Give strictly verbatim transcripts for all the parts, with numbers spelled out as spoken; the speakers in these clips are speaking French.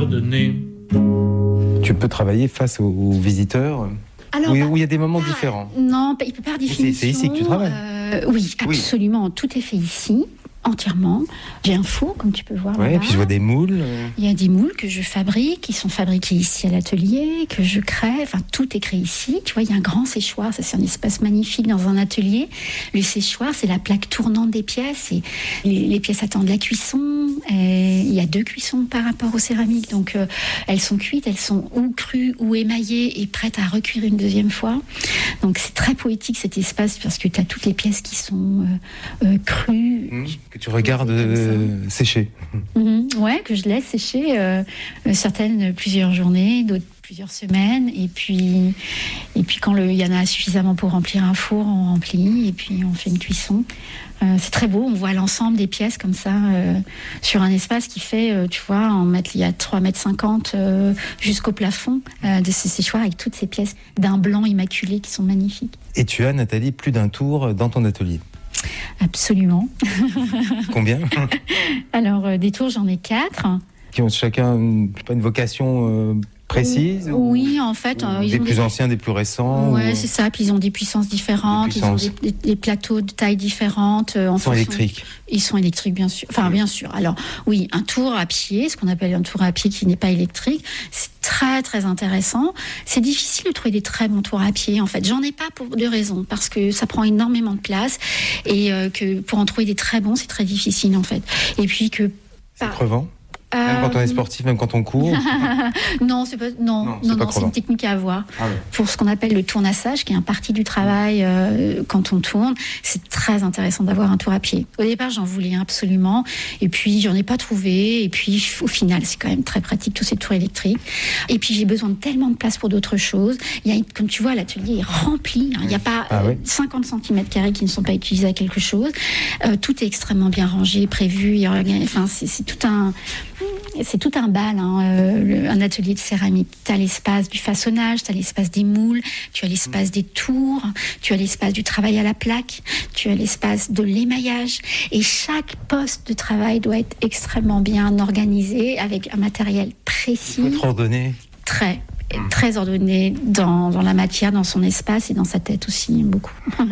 redonner. Tu peux travailler face aux, aux visiteurs Alors, où, bah, où il y a des moments ah, différents. Non, il peut pas par définition. C'est, c'est ici que tu travailles. Euh, oui, absolument. Oui. Tout est fait ici. Entièrement. J'ai un four, comme tu peux voir. Oui, là-bas. Puis je vois des moules. Il y a des moules que je fabrique, qui sont fabriqués ici à l'atelier, que je crée. Enfin, tout est créé ici. Tu vois, il y a un grand séchoir. Ça, c'est un espace magnifique dans un atelier. Le séchoir, c'est la plaque tournante des pièces. Et les, les pièces attendent la cuisson. Et il y a deux cuissons par rapport aux céramiques. Donc, euh, elles sont cuites, elles sont ou crues ou émaillées et prêtes à recuire une deuxième fois. Donc, c'est très poétique cet espace parce que tu as toutes les pièces qui sont euh, euh, crues. Mmh. Que tu regardes euh, sécher. Mmh, ouais, que je laisse sécher, euh, certaines plusieurs journées, d'autres plusieurs semaines, et puis, et puis quand il y en a suffisamment pour remplir un four, on remplit, et puis on fait une cuisson. Euh, c'est très beau, on voit l'ensemble des pièces comme ça, euh, sur un espace qui fait, euh, tu vois, en mètre, il y a trois mètres cinquante euh, jusqu'au plafond euh, de ce séchoir, avec toutes ces pièces d'un blanc immaculé qui sont magnifiques. Et tu as, Nathalie, plus d'un tour dans ton atelier. Absolument. Combien? Alors, euh, des tours, j'en ai quatre. Qui ont chacun une, pas une vocation euh, précise? Oui, ou, en fait. Euh, ils des ont plus des... anciens, des plus récents? Oui, ou... c'est ça. Puis ils ont des puissances différentes. Des puissances. Ils ont des, des, des plateaux de taille différentes. Euh, en ils sont électriques? Ils sont électriques, bien sûr. Enfin, bien sûr. Alors, oui, un tour à pied, ce qu'on appelle un tour à pied qui n'est pas électrique, c'est très, très intéressant. C'est difficile de trouver des très bons tours à pied, en fait. J'en ai pas pour deux raisons. Parce que ça prend énormément de place et euh, que pour en trouver des très bons, c'est très difficile, en fait. Et puis que... C'est crevant? Même quand on est sportif, même quand on court? Non, c'est pas, non, non, non, non c'est une technique à avoir. Ah ouais. Pour ce qu'on appelle le tournassage, qui est un parti du travail euh, quand on tourne, c'est très intéressant d'avoir un tour à pied. Au départ, j'en voulais absolument, et puis j'en ai pas trouvé, et puis au final, c'est quand même très pratique, tous ces tours électriques. Et puis j'ai besoin de tellement de place pour d'autres choses. Il y a, comme tu vois, l'atelier est rempli. Hein. Il n'y a pas ah ouais. cinquante centimètres carrés qui ne sont pas utilisés à quelque chose. Euh, tout est extrêmement bien rangé, prévu. Il y a, enfin, c'est, c'est tout un... C'est tout un bal, hein, euh, un atelier de céramique. Tu as l'espace du façonnage, tu as l'espace des moules, tu as l'espace des tours, tu as l'espace du travail à la plaque, tu as l'espace de l'émaillage. Et chaque poste de travail doit être extrêmement bien organisé, avec un matériel précis. Il faut être ordonné. Très. Très ordonné dans, dans la matière, dans son espace et dans sa tête aussi, beaucoup.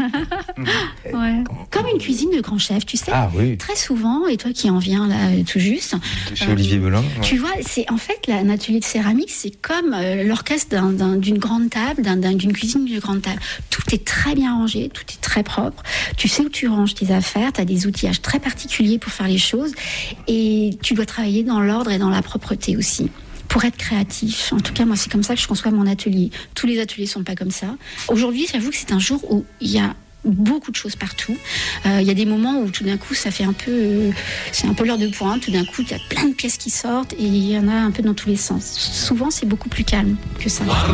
Ouais. Comme une cuisine de grand chef, tu sais. Ah oui. Très souvent, et toi qui en viens là tout juste. Chez euh, Olivier Belin. Ouais. Tu vois, c'est en fait un atelier de céramique, c'est comme euh, l'orchestre d'un, d'un, d'une grande table, d'un, d'un, d'une cuisine de grande table. Tout est très bien rangé, tout est très propre. Tu sais où tu ranges tes affaires, tu as des outillages très particuliers pour faire les choses, et tu dois travailler dans l'ordre et dans la propreté aussi. Pour être créatif. En tout cas, moi, c'est comme ça que je conçois mon atelier. Tous les ateliers sont pas comme ça. Aujourd'hui, j'avoue que c'est un jour où il y a beaucoup de choses partout. Euh, il y a des moments où tout d'un coup, ça fait un peu... Euh, c'est un peu l'heure de pointe. Tout d'un coup, il y a plein de pièces qui sortent et il y en a un peu dans tous les sens. Souvent, c'est beaucoup plus calme que ça.